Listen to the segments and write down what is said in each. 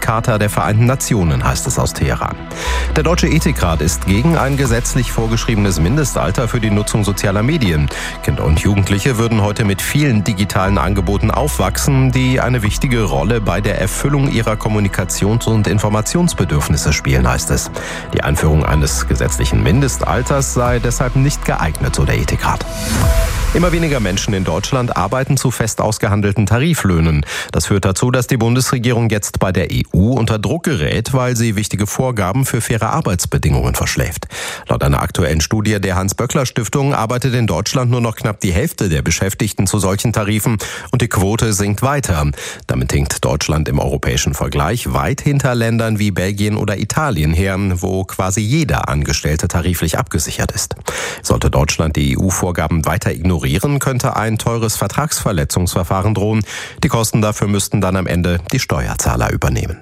Ethikcharta der Vereinten Nationen, heißt es aus Teheran. Der Deutsche Ethikrat ist gegen ein gesetzlich vorgeschriebenes Mindestalter für die Nutzung sozialer Medien. Kinder und Jugendliche würden heute mit vielen digitalen Angeboten aufwachsen, die eine wichtige Rolle bei der Erfüllung ihrer Kommunikations- und Informationsbedürfnisse spielen, heißt es. Die Einführung eines gesetzlichen Mindestalters sei deshalb nicht geeignet, so der Ethikrat. Immer weniger Menschen in Deutschland arbeiten zu fest ausgehandelten Tariflöhnen. Das führt dazu, dass die Bundesregierung jetzt bei der EU unter Druck gerät, weil sie wichtige Vorgaben für faire Arbeitsbedingungen verschläft. Laut einer aktuellen Studie der Hans-Böckler-Stiftung arbeitet in Deutschland nur noch knapp die Hälfte der Beschäftigten zu solchen Tarifen und die Quote sinkt weiter. Damit hinkt Deutschland im europäischen Vergleich weit hinter Ländern wie Belgien oder Italien her, wo quasi jeder Angestellte tariflich abgesichert ist. Sollte Deutschland die EU-Vorgaben weiter ignorieren, könnte ein teures Vertragsverletzungsverfahren drohen. Die Kosten dafür müssten dann am Ende die Steuerzahler übernehmen.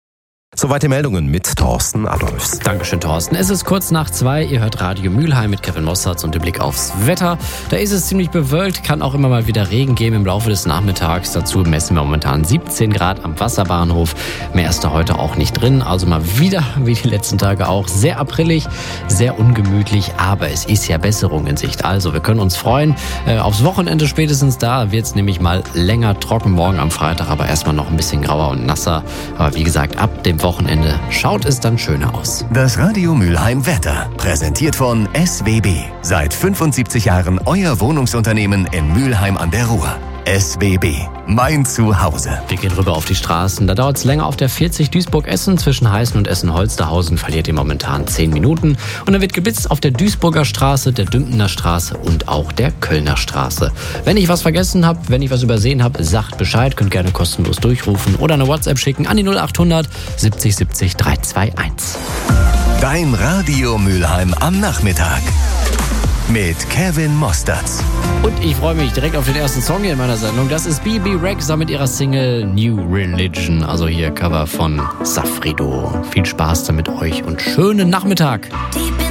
Soweit die Meldungen mit Thorsten Adolfs. Dankeschön, Thorsten. Es ist kurz nach 2. Ihr hört Radio Mülheim mit Kevin Mossertz und dem Blick aufs Wetter. Da ist es ziemlich bewölkt, kann auch immer mal wieder Regen geben im Laufe des Nachmittags. Dazu messen wir momentan 17 Grad am Wasserbahnhof. Mehr ist da heute auch nicht drin. Also mal wieder, wie die letzten Tage auch, sehr aprillig, sehr ungemütlich. Aber es ist ja Besserung in Sicht. Also wir können uns freuen. Aufs Wochenende spätestens, da wird es nämlich mal länger trocken. Morgen am Freitag aber erstmal noch ein bisschen grauer und nasser. Aber wie gesagt, ab dem Wochenende schaut es dann schöner aus. Das Radio Mülheim Wetter, präsentiert von SWB. Seit 75 Jahren euer Wohnungsunternehmen in Mülheim an der Ruhr. SWB, mein Zuhause. Wir gehen rüber auf die Straßen. Da dauert es länger auf der 40 Duisburg-Essen. Zwischen Heißen und Essen-Holsterhausen verliert ihr momentan 10 Minuten. Und dann wird geblitzt auf der Duisburger Straße, der Dümpener Straße und auch der Kölner Straße. Wenn ich was vergessen habe, wenn ich was übersehen habe, sagt Bescheid. Könnt gerne kostenlos durchrufen oder eine WhatsApp schicken an die 0800 70 70 321. Dein Radio Mülheim am Nachmittag. Mit Kevin Mossertz. Und ich freue mich direkt auf den ersten Song hier in meiner Sendung. Das ist Bebe Rexha mit ihrer Single New Religion. Also hier Cover von Safrido. Viel Spaß damit euch und schönen Nachmittag.